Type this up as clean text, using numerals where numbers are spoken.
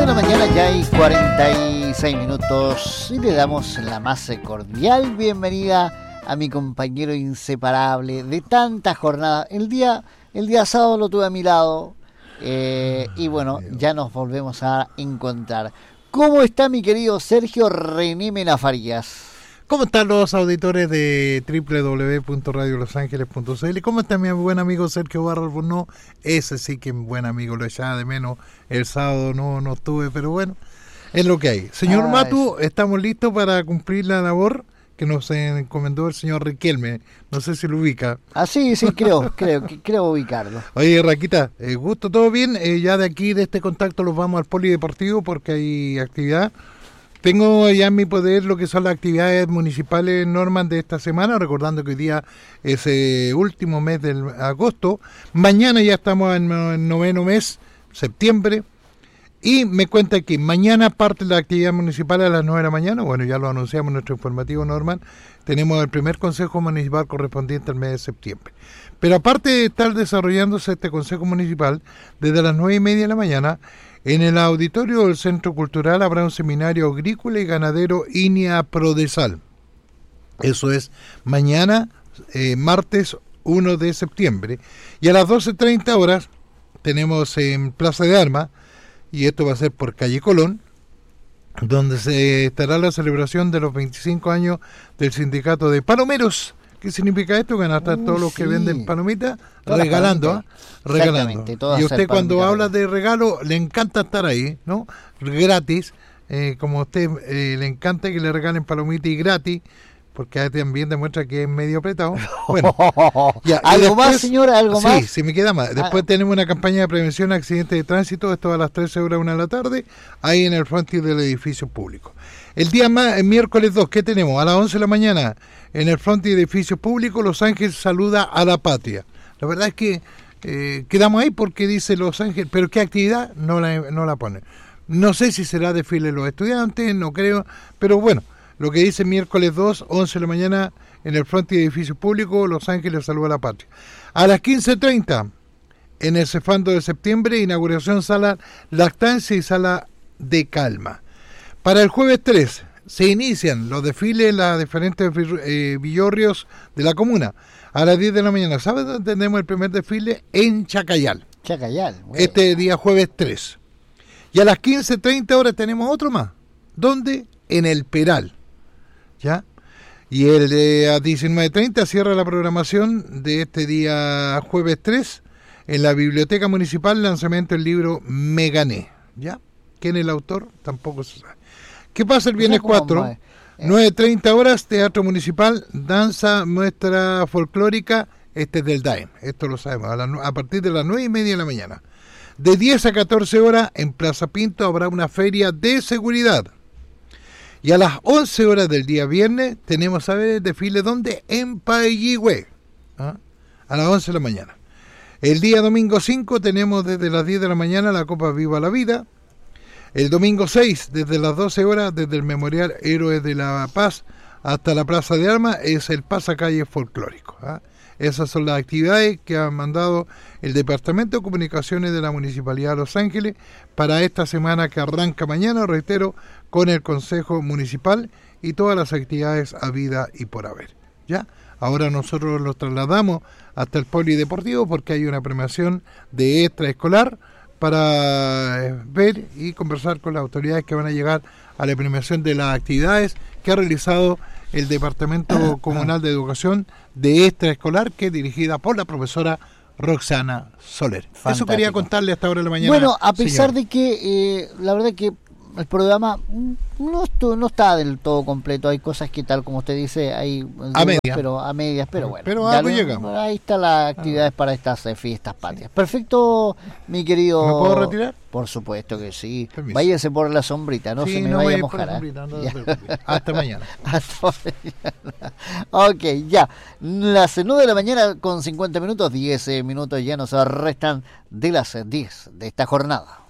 la mañana, ya hay 46 minutos y le damos la más cordial bienvenida a mi compañero inseparable de tantas jornadas. El día sábado lo tuve a mi lado y bueno, ya nos volvemos a encontrar. ¿Cómo está mi querido Sergio René Mena Farías? ¿Cómo están los auditores de www.radiolosangeles.cl? ¿Cómo está mi buen amigo Sergio Barra Albornoz? Ese sí que es un buen amigo, lo echaba de menos. El sábado no estuve, pero bueno, es lo que hay. Señor Matu, estamos listos para cumplir la labor que nos encomendó el señor Riquelme. No sé si lo ubica. Sí, creo ubicarlo. Oye, Raquita, gusto, ¿todo bien? Ya de aquí, de este contacto, los vamos al polideportivo porque hay actividad. Tengo ya en mi poder lo que son las actividades municipales, Norman, de esta semana, recordando que hoy día es último mes del agosto. Mañana ya estamos en el noveno mes, septiembre, y me cuenta que mañana parte la actividad municipal a las 9 de la mañana. Bueno, ya lo anunciamos en nuestro informativo, Norman. Tenemos el primer consejo municipal correspondiente al mes de septiembre. Pero aparte de estar desarrollándose este consejo municipal, desde las 9:30 de la mañana, en el auditorio del Centro Cultural habrá un seminario agrícola y ganadero INEA Prodesal. Eso es mañana, martes 1 de septiembre. Y a las 12:30 horas tenemos en Plaza de Armas, y esto va a ser por calle Colón, donde se estará la celebración de los 25 años del sindicato de palomeros. ¿Qué significa esto? Que van a estar todos los que venden palomitas regalando, regalando. Y usted cuando habla de regalo, le encanta estar ahí, ¿no? Gratis, como a usted le encanta que le regalen palomitas y gratis, porque también demuestra que es medio apretado. Bueno, ya, ¿Algo después, más, señora? ¿Algo más? Sí, si me queda más. Después tenemos una campaña de prevención de accidentes de tránsito, esto a las 13 horas, 1 de la tarde, ahí en el frontis del edificio público. El miércoles 2, ¿qué tenemos? A las 11 de la mañana, en el frontis de edificio público, Los Ángeles saluda a la patria. La verdad es que quedamos ahí porque dice Los Ángeles, pero ¿qué actividad? No la pone. No sé si será desfile de los estudiantes, no creo, pero bueno, lo que dice miércoles 2, 11 de la mañana, en el frontis de edificio público, Los Ángeles saluda a la patria. A las 15:30, en el Cefando de septiembre, inauguración sala lactancia y sala de calma. Para el jueves 3 se inician los desfiles en las diferentes villorrios de la comuna. A las 10 de la mañana, ¿sabes dónde tenemos el primer desfile? En Chacayal. Bueno. Este día jueves 3. Y a las 15:30 horas tenemos otro más. ¿Dónde? En el Peral. ¿Ya? Y a 19:30 cierra la programación de este día jueves 3 en la Biblioteca Municipal, lanzamiento del libro Me Gané. ¿Ya? ¿Quién es el autor? Tampoco se sabe. ¿Qué pasa el viernes 4? 9:30 horas, Teatro Municipal, danza, muestra folclórica, este es del DAEM, esto lo sabemos, a partir de las 9:30 de la mañana. De 10 a 14 horas, en Plaza Pinto habrá una feria de seguridad. Y a las 11 horas del día viernes, tenemos a ver el desfile, ¿dónde? En Pailligüe, a las 11 de la mañana. El día domingo 5 tenemos desde las 10 de la mañana la Copa Viva la Vida. El domingo 6, desde las 12 horas, desde el Memorial Héroes de la Paz hasta la Plaza de Armas, es el pasacalle folclórico. Esas son las actividades que ha mandado el Departamento de Comunicaciones de la Municipalidad de Los Ángeles para esta semana que arranca mañana, reitero, con el Consejo Municipal y todas las actividades habidas y por haber. ¿Ya? Ahora nosotros los trasladamos hasta el polideportivo porque hay una premiación de extraescolar para ver y conversar con las autoridades que van a llegar a la premiación de las actividades que ha realizado el Departamento Comunal de Educación de extraescolar, que es dirigida por la profesora Roxana Soler. Fantástico. Eso quería contarle hasta ahora de la mañana. Bueno, a pesar de que la verdad que el programa no está del todo completo, hay cosas que tal como usted dice, hay a medias, pero bueno. Pero algo llegamos. Ahí están las actividades para estas fiestas patrias. Perfecto, mi querido. ¿Me puedo retirar? Por supuesto que sí. Permiso. Váyase por la sombrita, no se me vaya a mojar. Hasta mañana. Hasta mañana. Ok, ya. Las 9 de la mañana con 50 minutos, 10 minutos ya nos restan de las 10 de esta jornada.